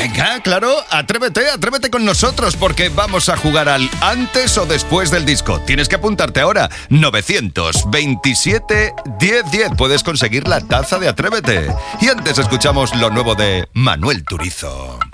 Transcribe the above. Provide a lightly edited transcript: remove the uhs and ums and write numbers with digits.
Venga, claro, atrévete con nosotros porque vamos a jugar al antes o después del disco. Tienes que apuntarte ahora. 927 1010. Puedes conseguir la taza de Atrévete. Y antes escuchamos lo nuevo de Manuel Turizo.